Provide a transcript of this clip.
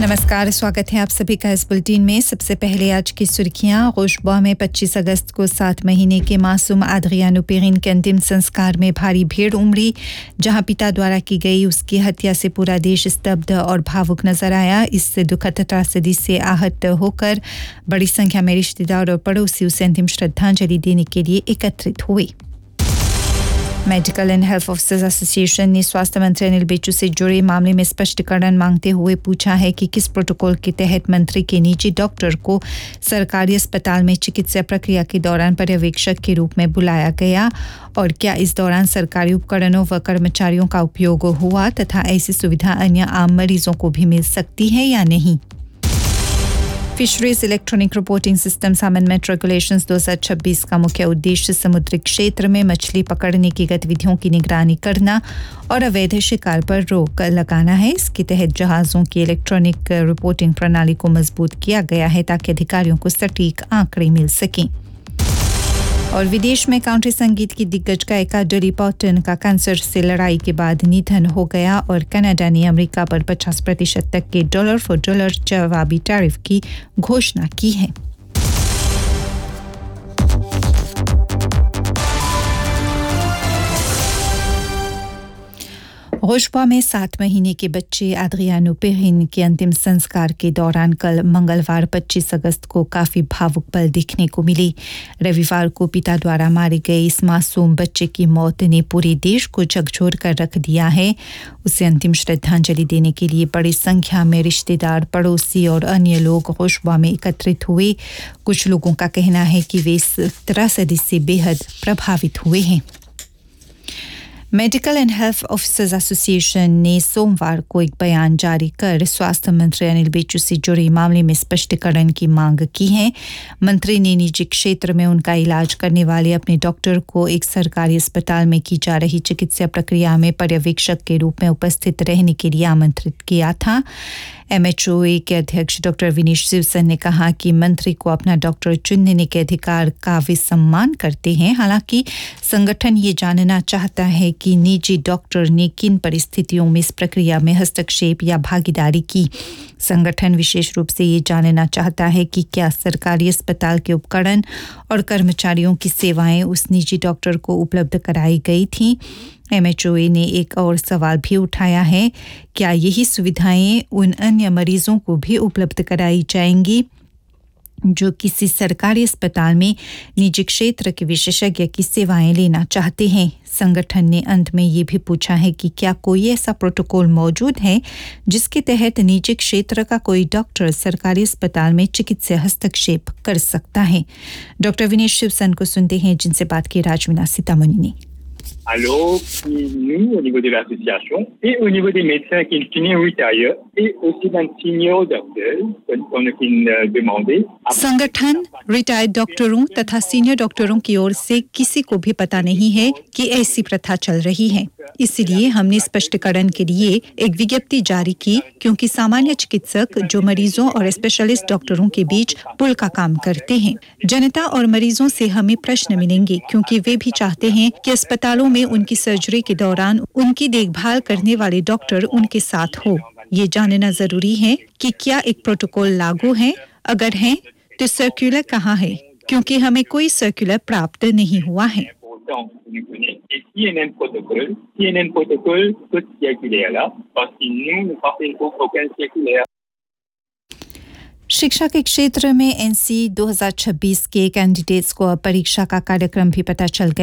नमस्कार, स्वागत है आप सभी का इस बुलेटिन में। सबसे पहले आज की सुर्खियां। रोशबा में 25 अगस्त को 7 महीने के मासूम आद्रियानो पेरिन के अंतिम संस्कार में भारी भीड़ उमड़ी। जहां पिता द्वारा की गई उसकी हत्या से पूरा देश स्तब्ध और भावुक नजर आया। इस दुखद त्रासदी से आहत होकर बड़ी संख्या में रिश्तेदार और पड़ोसी उसे अंतिम श्रद्धांजलि देने के लिए एकत्रित हुए। Medical and health officers association ने स्वास्थ्य मंत्री अनिल बेचू से जुड़े मामले में स्पष्टीकरण मांगते हुए पूछा है कि किस प्रोटोकॉल के तहत मंत्री के निजी डॉक्टर को सरकारी अस्पताल में चिकित्सा प्रक्रिया के दौरान पर्यवेक्षक के रूप में बुलाया गया और क्या इस दौरान सरकारी उपकरणों व कर्मचारियों का उपयोग हुआ तथा ऐसी सुविधा अन्य आम मरीजों को भी मिल सकती है या नहीं। Fisheries electronic reporting systems amendment regulations 2026 का मुख्य उद्देश्य समुद्री क्षेत्र में मछली पकड़ने की गतिविधियों की निगरानी करना और अवैध शिकार पर रोक लगाना है। इसके तहत जहाज़ों की इलेक्ट्रॉनिक रिपोर्टिंग प्रणाली को मजबूत किया गया है ताकि अधिकारियों को सटीक आंकड़े मिल सकें। और विदेश में काउंट्री संगीत की दिग्गज गायिका डोली पार्टन का कैंसर से लड़ाई के बाद निधन हो गया और कनाडा ने अमेरिका पर 50% तक के डॉलर फॉर डॉलर जवाबी टैरिफ की घोषणा की है। रोशबा में 7 महीने के बच्चे आद्रियानो पेरिन के अंतिम संस्कार के दौरान कल मंगलवार 25 अगस्त को काफी भावुक पल देखने को मिली। रविवार को पिता द्वारा मारे गए इस मासूम बच्चे की मौत ने पूरे देश को झकझोर कर रख दिया है। उसे अंतिम श्रद्धांजलि देने के लिए बड़ी संख्या में रिश्तेदार, पड़ोसी और अन्य लोग रोशबा में एकत्रित हुए। कुछ लोगों का कहना है कि वे इस त्रासदी से बेहद प्रभावित हुए हैं। Medical and health officers association ने सोमवार को एक बयान जारी कर स्वास्थ्य मंत्री अनिल बेचू से जुड़े मामले में स्पष्टीकरण की मांग की है। मंत्री ने निजी क्षेत्र में उनका इलाज करने वाले अपने डॉक्टर को एक सरकारी अस्पताल में की जा रही चिकित्सा प्रक्रिया में पर्यवेक्षक के रूप में उपस्थित रहने के लिए आमंत्रित किया था। MHOA के अध्यक्ष डॉक्टर विनीश शिवसन ने कहा कि मंत्री को अपना डॉक्टर चुनने के अधिकार का वे सम्मान करते हैं। हालांकि संगठन ये जानना चाहता है कि निजी डॉक्टर ने किन परिस्थितियों में इस प्रक्रिया में हस्तक्षेप या भागीदारी की। संगठन विशेष रूप से ये जानना चाहता है कि क्या सरकारी अस्पताल के उपकरण और कर्मचारियों की सेवाएं उस निजी डॉक्टर को उपलब्ध कराई गई थीं। MHOA ने एक और सवाल भी उठाया है, क्या यही सुविधाएं उन अन्य मरीजों को भी उपलब्ध कराई जाएंगी जो किसी सरकारी अस्पताल में निजी क्षेत्र के विशेषज्ञ की सेवाएं लेना चाहते हैं। संगठन ने अंत में ये भी पूछा है कि क्या कोई ऐसा प्रोटोकॉल मौजूद है जिसके तहत निजी क्षेत्र का कोई डॉक्टर सरकारी अस्पताल में चिकित्सा हस्तक्षेप कर सकता है। डॉक्टर विनेश शिवसन को सुनते हैं, जिनसे बात की राजमीना सीतामणि ने। Alors, nous, au niveau de l'association, et au niveau des médecins qui sont retired, et aussi d'un senior docteur, qu'on a demandé. संगठन रिटायर्ड डॉक्टरों तथा सीनियर डॉक्टरों की ओर से किसी को भी पता नहीं है कि ऐसी प्रथा चल रही है। इसलिए हमने स्पष्टीकरण के लिए एक विज्ञप्ति जारी की, क्योंकि सामान्य चिकित्सक जो मरीजों और स्पेशलिस्ट डॉक्टरों के बीच पुल का काम करते हैं। जनता और मरीजों से हमें प्रश्न मिलेंगे, क्योंकि वे भी चाहते हैं कि अस्पतालों में उनकी सर्जरी के दौरान उनकी देखभाल करने वाले डॉक्टर उनके साथ हो। ये जानना जरूरी है कि क्या एक प्रोटोकॉल लागू है, अगर है तो सर्कुलर कहाँ है, क्योंकि हमें कोई सर्कुलर प्राप्त नहीं हुआ है। शिक्षा के क्षेत्र में NC 2026 के कैंडिडेट्स को अब परीक्षा का कार्यक्रम भी पता चल गया